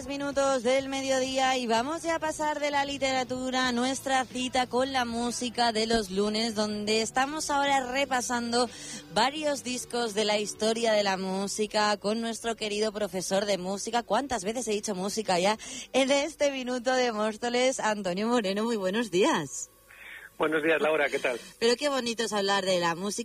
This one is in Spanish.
Minutos del mediodía y vamos ya a pasar de la literatura a nuestra cita con la música de los lunes, donde estamos ahora repasando varios discos de la historia de la música con nuestro querido profesor de música. ¿Cuántas veces he dicho música ya en este minuto de Móstoles? Antonio Moreno, muy buenos días. Buenos días, Laura, ¿qué tal? Pero qué bonito es hablar de la música